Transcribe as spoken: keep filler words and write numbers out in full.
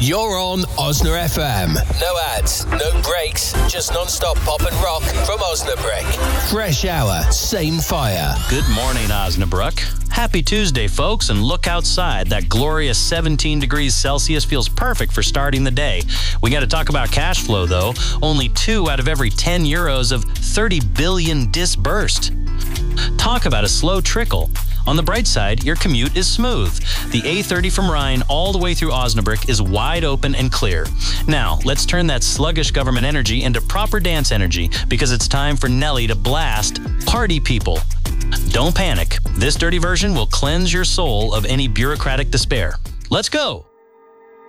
You're on Osna F M. No ads, no breaks, just non-stop pop and rock from Osnabrück. Fresh hour, same fire. Good morning, Osnabrück. Happy Tuesday, folks, and look outside. That glorious seventeen degrees Celsius feels perfect for starting the day. We got to talk about cash flow, though. Only two out of every ten euros of thirty billion disbursed. Talk about a slow trickle. On the bright side, your commute is smooth. The A thirty from Rhine all the way through Osnabrück is wide open and clear. Now, let's turn that sluggish government energy into proper dance energy, because it's time for Nelly to blast Party People. Don't panic. This dirty version will cleanse your soul of any bureaucratic despair. Let's go!